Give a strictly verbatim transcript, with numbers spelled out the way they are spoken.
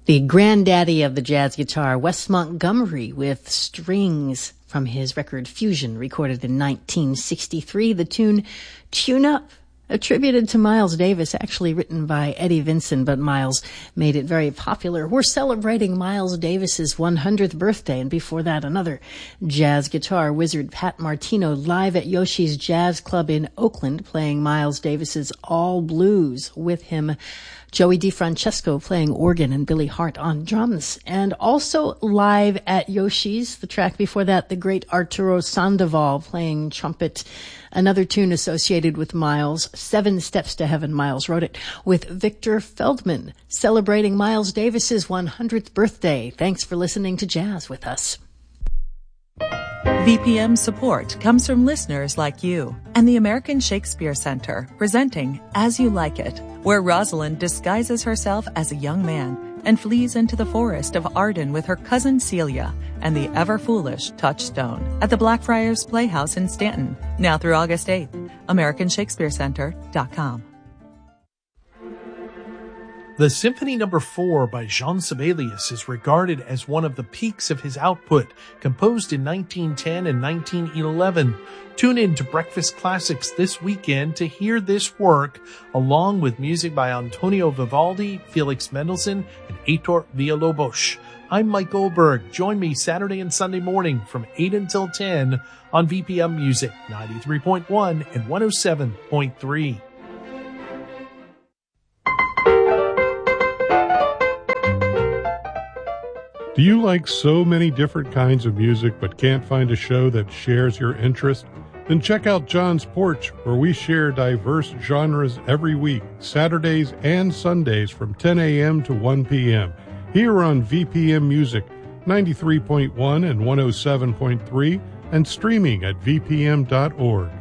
The granddaddy of the jazz guitar, Wes Montgomery, with Strings from his record Fusion, recorded in nineteen sixty-three. The tune Tune Up, attributed to Miles Davis, actually written by Eddie Vinson, but Miles made it very popular. We're celebrating Miles Davis's one hundredth birthday, and before that, another jazz guitar wizard, Pat Martino, live at Yoshi's Jazz Club in Oakland, playing Miles Davis's All Blues. With him, Joey DeFrancesco playing organ and Billy Hart on drums. And also live at Yoshi's, the track before that, the great Arturo Sandoval playing trumpet. Another tune associated with Miles, Seven Steps to Heaven. Miles wrote it with Victor Feldman, celebrating Miles Davis's one hundredth birthday. Thanks for listening to Jazz with us. V P M support comes from listeners like you and the American Shakespeare Center, presenting As You Like It, where Rosalind disguises herself as a young man and flees into the forest of Arden with her cousin Celia and the ever-foolish Touchstone at the Blackfriars Playhouse in Stanton, now through August eighth. American Shakespeare Center dot com. The Symphony Number four by Jean Sibelius is regarded as one of the peaks of his output, composed in nineteen ten and nineteen eleven. Tune in to Breakfast Classics this weekend to hear this work, along with music by Antonio Vivaldi, Felix Mendelssohn, and Heitor Villa-Lobos. I'm Mike Goldberg. Join me Saturday and Sunday morning from eight until ten on V P M Music ninety-three point one and one oh seven point three. Do you like so many different kinds of music but can't find a show that shares your interest? Then check out John's Porch, where we share diverse genres every week, Saturdays and Sundays from ten a.m. to one p.m. here on V P M Music ninety-three point one and one oh seven point three and streaming at v p m dot org.